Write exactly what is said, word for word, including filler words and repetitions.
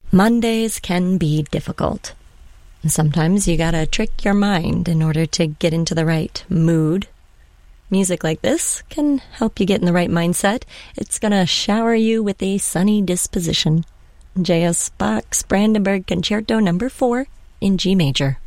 Mondays can be difficult. Sometimes you gotta trick your mind in order to get into the right mood. Music like this can help you get in the right mindset. It's gonna shower you with a sunny disposition. J S. Bach's Brandenburg Concerto number four in G major.